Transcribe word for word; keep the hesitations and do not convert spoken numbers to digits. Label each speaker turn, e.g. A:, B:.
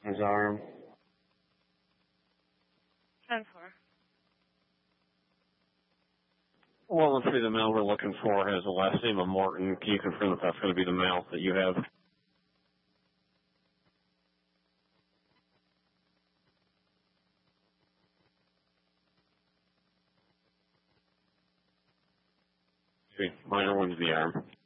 A: His arm.
B: ten four.
A: Well, let's see, the mail we're looking for has the last name of Morton. Can you confirm that that's going to be the mail that you have? See, minor wounds to the arm.